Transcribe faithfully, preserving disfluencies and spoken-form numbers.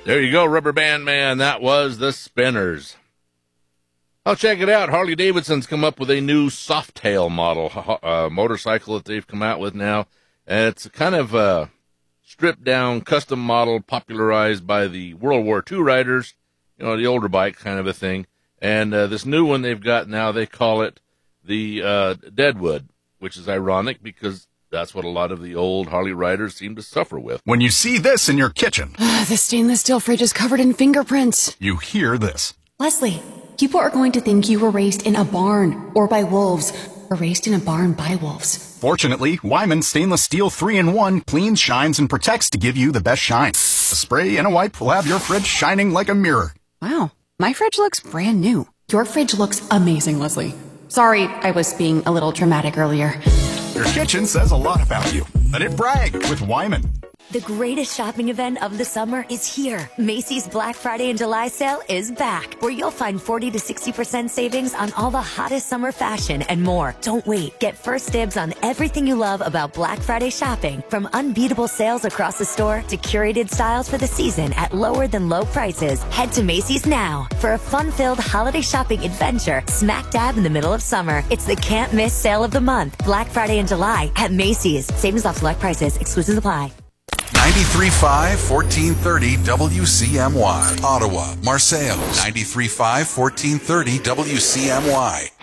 There you go, Rubber Band Man. That was the Spinners. Oh, check it out. Harley-Davidson's come up with a new Softail model uh, motorcycle that they've come out with now. And it's kind of a stripped-down custom model popularized by the World War Two riders, you know, the older bike kind of a thing. And uh, this new one they've got now, they call it the uh, Deadwood, which is ironic because that's what a lot of the old Harley riders seem to suffer with. When you see this in your kitchen, the stainless steel fridge is covered in fingerprints. You hear this. Leslie, people are going to think you were raised in a barn or by wolves, or raised in a barn by wolves. Fortunately, Wyman Stainless Steel three in one cleans, shines, and protects to give you the best shine. A spray and a wipe will have your fridge shining like a mirror. Wow, my fridge looks brand new. Your fridge looks amazing, Leslie. Sorry, I was being a little dramatic earlier. Your kitchen says a lot about you. Let it brag with Wyman. The greatest shopping event of the summer is here. Macy's Black Friday and July sale is back, where you'll find forty to sixty percent savings on all the hottest summer fashion and more. Don't wait. Get first dibs on everything you love about Black Friday shopping, from unbeatable sales across the store to curated styles for the season at lower than low prices. Head to Macy's now for a fun-filled holiday shopping adventure smack dab in the middle of summer. It's the can't miss sale of the month. Black Friday and July at Macy's. Savings off select prices. Exclusions apply. ninety-three point five, fourteen thirty W C M Y. Ottawa, Marseilles. ninety-three point five, fourteen thirty W C M Y.